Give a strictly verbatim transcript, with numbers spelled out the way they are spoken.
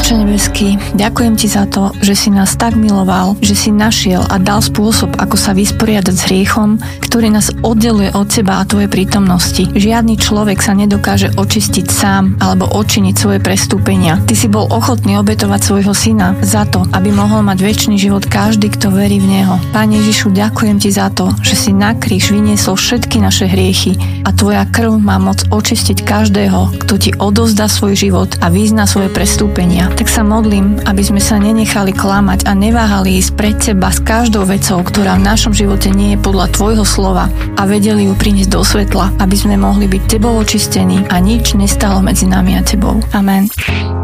Otče nebeský, ďakujem Ti za to, že si nás tak miloval, že si našiel a dal spôsob, ako sa vysporiadať s hriechom, ktorý nás oddeluje od Teba a Tvojej prítomnosti. Žiadny človek sa nedokáže očistiť sám alebo odčiniť svoje prestúpenia. Ty si bol ochotný obetovať svojho syna za to, aby mohol mať večný život každý, kto verí v Neho. Pane Ježišu, ďakujem Ti za to, že si na kríž vyniesol všetky naše hriechy a Tvoja krv má moc očistiť každého, kto Ti odovzdá svoj život a vyzná svoje prestúpenia. Tak sa modlím, aby sme sa nenechali klamať a neváhali ísť pred Teba s každou vecou, ktorá v našom živote nie je podľa Tvojho slova, a vedeli ju priniesť do svetla, aby sme mohli byť Tebou očistení a nič nestalo medzi nami a Tebou. Amen.